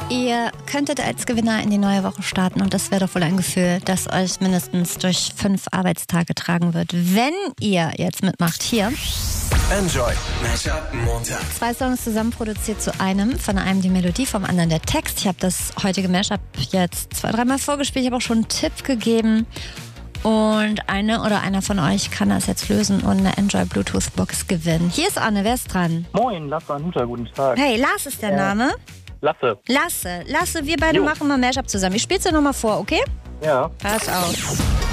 Ihr könntet als Gewinner in die neue Woche starten und das wäre doch wohl ein Gefühl, das euch mindestens durch 5 Arbeitstage tragen wird, wenn ihr jetzt mitmacht. Hier. Enjoy Mashup Montag. 2 Songs zusammen produziert zu einem, von einem die Melodie, vom anderen der Text. Ich habe das heutige Mashup jetzt 2-3 Mal vorgespielt, ich habe auch schon einen Tipp gegeben. Und eine oder einer von euch kann das jetzt lösen und eine Enjoy Bluetooth Box gewinnen. Hier ist Anne, wer ist dran? Moin, Lasse Anuta, guten Tag. Hey, Lars ist der Name. Lasse. Lasse, wir beide machen mal Mashup zusammen. Ich spiel's dir nochmal vor, okay? Ja. Pass auf.